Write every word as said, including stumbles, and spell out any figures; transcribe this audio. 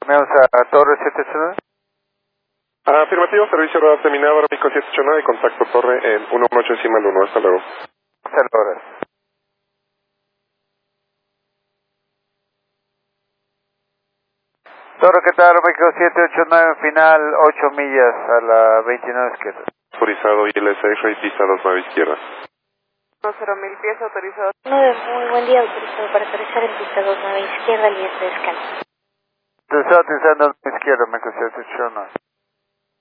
Vamos a Torre siete ocho nueve. Afirmativo, servicio radar terminado, México siete ocho nueve, contacto torre en uno ocho encima del uno, hasta luego. Hasta luego. Torre, ¿qué tal? México siete ocho nueve, final ocho millas a la veintinueve izquierda. Autorizado I L seis, rate pista dos nueve izquierda. cero mil pies autorizado. nueve, muy buen día, autorizado para aterrizar en pista dos nueve izquierda, alianza de escala. Te está utilizando a la izquierda, México siete ocho nueve.